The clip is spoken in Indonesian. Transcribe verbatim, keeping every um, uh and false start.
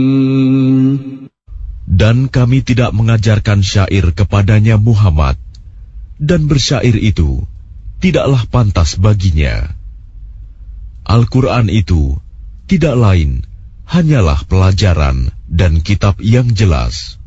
Dan kami tidak mengajarkan syair kepadanya Muhammad, dan bersyair itu tidaklah pantas baginya. Al-Quran itu tidak lain hanyalah pelajaran dan kitab yang jelas.